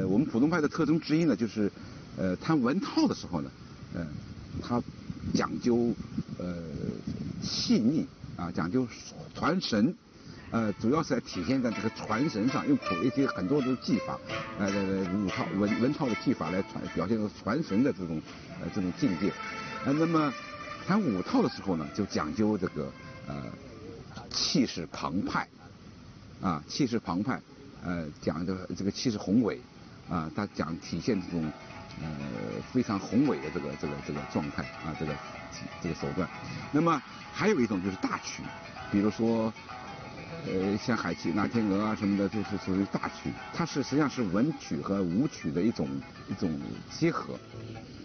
我们普通派的特征之一呢，就是弹文套的时候呢，它讲究细腻啊，讲究传神。主要是来体现在这个传神上，用一些很多的技法，文套的技法来表现传神的这种境界。那么弹武套的时候呢，就讲究这个气势澎湃，气势澎湃，讲的这个气势宏伟，它体现这种非常宏伟的这个状态啊，这个手段。那么还有一种就是大曲，比如说。像海奇、那天鹅啊什么的，就是属于大曲，它实际上是文曲和武曲的一种结合。